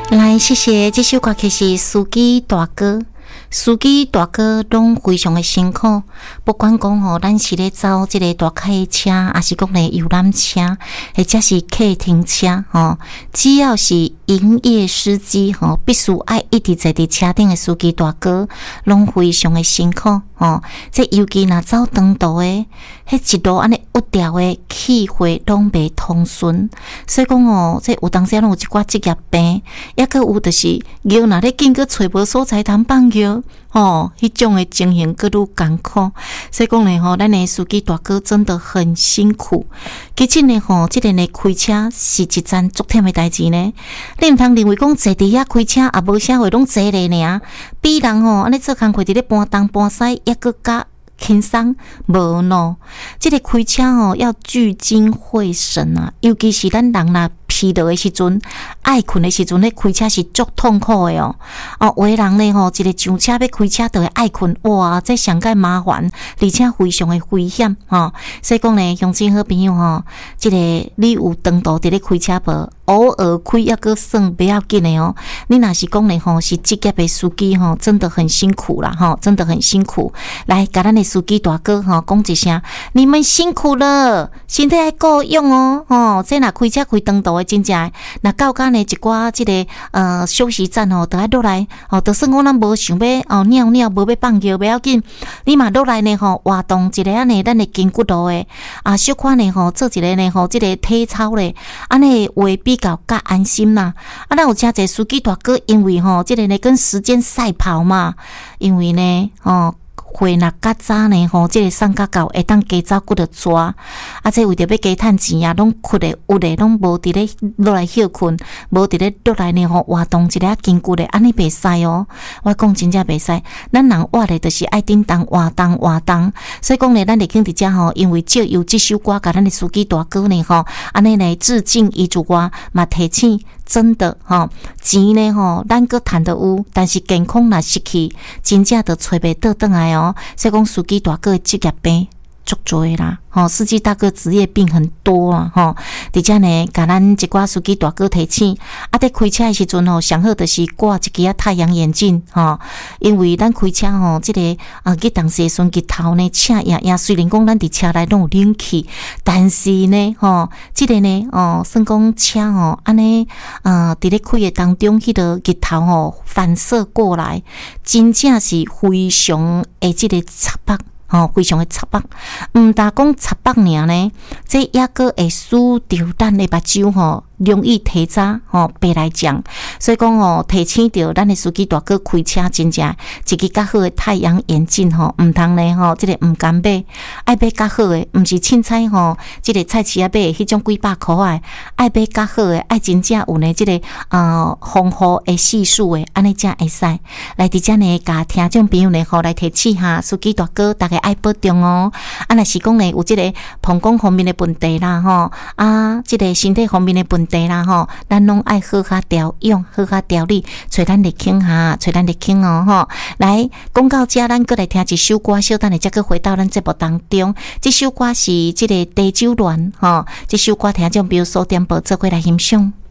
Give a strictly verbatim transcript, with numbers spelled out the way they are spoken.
来，谢谢这首歌曲是司机大哥。司机大哥拢非常的辛苦，不管讲吼，咱是咧走这个大客车，还是讲咧游览车，或者是客停车吼，只要是营业司机吼，必须爱一直坐伫车顶的司机大哥，拢非常的辛苦吼。这尤其若走长途的，迄一路安尼郁调的气化拢袂通顺，所以讲哦，这有当时拢有一寡职业病，抑个有就是药若咧紧，佮找无所在通放药。哦，迄种的情形更愈艰苦，所以讲呢，吼，咱的司机大哥真的很辛苦。其实呢，吼，即个呢开车是一件足忝的代志呢。你毋通认为讲坐伫遐开车也无啥话，拢坐咧尔，比人吼安尼做工课伫咧搬东搬西，抑个较轻松无喏。即个开车吼要聚精会神啊，尤其是咱人若疲劳的时阵，爱困的时阵咧开车是足痛苦的哦。哦，有的人咧吼，一个上车要开车就会爱困，哇，这上介麻烦，而且非常的危险吼。所以讲咧，乡亲好朋友吼，即、这个你有长途伫咧开车无？偶尔开抑个算不要紧的哦。你若是讲咧吼，是职业的司机吼，真的很辛苦啦吼，真的很辛苦。来，甲咱的司机大哥吼讲一声，你们辛苦了，身体要够用哦。吼，这若开车开长途的，真正若到甲呢一寡即、这个呃休息站吼，都爱落来哦。就算讲咱无想要哦尿尿，无要放尿，不要紧，你嘛落来呢吼，活动一个安尼，咱的筋骨度的啊，小可呢吼，做一个呢吼，即、这个体操咧，安尼会比较较安心啦。啊，咱有诚侪司机大哥，因为吼，即、这个呢跟时间赛跑嘛，因为呢，吼。会若较早呢吼，即、这个送较到会当加走骨着抓，啊，这为着要加趁钱啊，拢屈咧有咧，拢无伫咧落来休困，无伫咧落来呢吼活动一下筋骨咧，安尼袂使哦。我讲真正袂使，咱人活咧就是爱叮当活动活动，所以讲咧，咱嚟肯伫遮吼，因为借由即首歌，甲咱的司机大哥呢吼，安尼来致敬伊主我嘛提醒。真的吼，钱呢吼，咱阁趁得有，但是健康若失去，真正就找袂倒转来哦。所以讲，司机大哥的职业病足多啦，吼，司机大哥职业病很多啊，吼。伫遮呢，甲咱一寡司机大哥提醒，啊，伫开车的时阵吼，上好就是挂一支啊太阳眼镜，吼，因为咱开车吼，即、这个啊，去当时阵日头呢，赤呀呀，虽然讲咱伫车内拢有冷气，但是呢，吼，即、这个呢，哦，算讲车吼，安尼，呃，伫咧开的当中，迄、那个日头吼反射过来，真正是非常诶，即个插目。哦，非常的插目，毋但讲插目尔呢，这抑个会使着咱的目睭吼，容易提早吼白来讲，所以讲哦，提醒着咱的司机大哥开车真正一个较好的太阳眼镜吼，毋通呢吼，即、这个毋甘买，爱买较好的，毋是凊彩吼，即、这个菜市啊买迄种几百箍诶，爱买较好的，爱真正有呢即、这个呃丰富的系数的，安尼才会使。来伫遮呢，甲听众朋友呢，吼来提醒下司机大哥，大家爱保重哦。啊，若是讲呢有即个膀胱方面的问题啦，吼啊，即、这个身体方面的问题啦，吼，咱拢爱好好调养，好好调理，找咱嚟傾下，找咱嚟傾哦，吼。来講到這，咱過來聽一首歌，小等下再個回到咱節目當中。這首歌是即個地酒戀，吼，這首歌聽眾朋友鎖點播做過來欣賞。